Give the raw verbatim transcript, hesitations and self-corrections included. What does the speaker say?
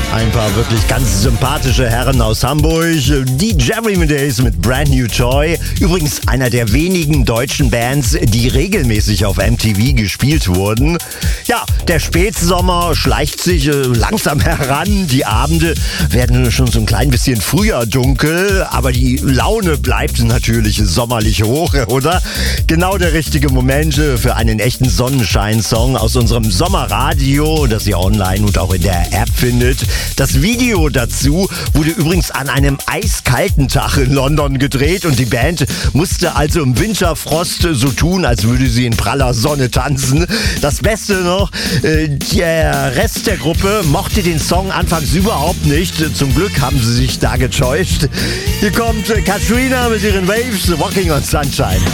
Ein paar wirklich ganz sympathische Herren aus Hamburg. Die Jeremy Days mit Brand New Toy. Übrigens einer der wenigen deutschen Bands, die regelmäßig auf M T V gespielt wurden. Ja, der Spätsommer schleicht sich äh, langsam heran. Die Abende werden schon so ein klein bisschen früher dunkel. Aber die Laune bleibt natürlich sommerlich hoch, oder? Genau der richtige Moment für einen echten Sonnenschein-Song aus unserem Sommerradio, das ihr online und auch in der App findet. Das Video dazu wurde übrigens an einem eiskalten Tag in London gedreht und die Band musste also im Winterfrost so tun, als würde sie in praller Sonne tanzen. Das Beste noch, der Rest der Gruppe mochte den Song anfangs überhaupt nicht. Zum Glück haben sie sich da getäuscht. Hier kommt Katrina mit ihren Waves, Walking on Sunshine.